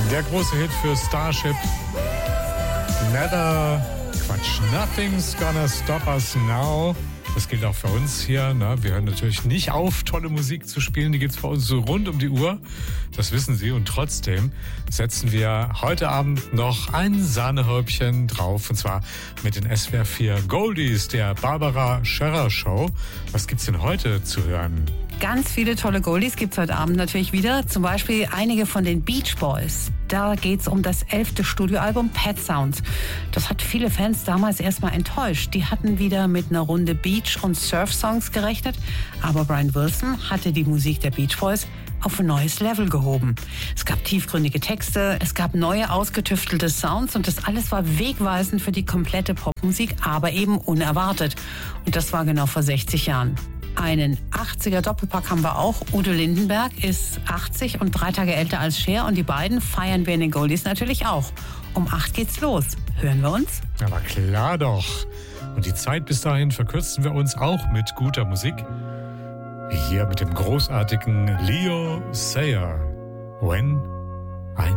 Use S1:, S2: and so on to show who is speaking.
S1: Der große Hit für Starship. Nothing's gonna stop us now. Das gilt auch für uns hier. Ne? Wir hören natürlich nicht auf, tolle Musik zu spielen. Die gibt's bei uns so rund um die Uhr. Das wissen Sie. Und trotzdem setzen wir heute Abend noch ein Sahnehäubchen drauf. Und zwar mit den SWR 4 Goldies der Barbara Scherrer Show. Was gibt's denn heute zu hören?
S2: Ganz viele tolle Goldies gibt es heute Abend natürlich wieder. Zum Beispiel einige von den Beach Boys. Da geht es um das 11. Studioalbum Pet Sounds. Das hat viele Fans damals erstmal enttäuscht. Die hatten wieder mit einer Runde Beach- und Surf-Songs gerechnet. Aber Brian Wilson hatte die Musik der Beach Boys auf ein neues Level gehoben. Es gab tiefgründige Texte, es gab neue ausgetüftelte Sounds und das alles war wegweisend für die komplette Popmusik, aber eben unerwartet. Und das war genau vor 60 Jahren. Einen 80er Doppelpack haben wir auch. Udo Lindenberg ist 80 und 3 Tage älter als Cher und die beiden feiern wir in den Goldies natürlich auch. Um 8 geht's los. Hören wir uns?
S1: Aber klar doch. Und die Zeit bis dahin verkürzen wir uns auch mit guter Musik. Hier mit dem großartigen Leo Sayer. When